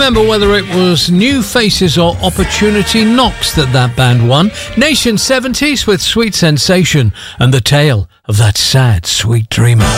remember whether it was New Faces or Opportunity Knocks that band won. Nation 70s with Sweet Sensation and the tale of that sad, sweet dreamer.